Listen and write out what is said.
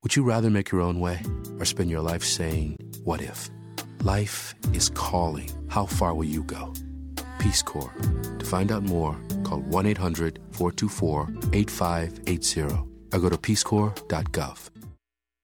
Would you rather make your own way or spend your life saying, what if? Life is calling. How far will you go? Peace Corps. To find out more, call 1-800-424-8580 or go to peacecorps.gov.